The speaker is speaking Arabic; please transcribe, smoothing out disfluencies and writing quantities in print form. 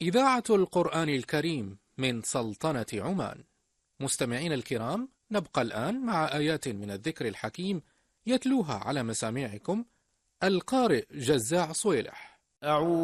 إذاعة القرآن الكريم من سلطنة عمان. مستمعين الكرام، نبقى الآن مع آيات من الذكر الحكيم يتلوها على مسامعكم القارئ جزاع صويلح.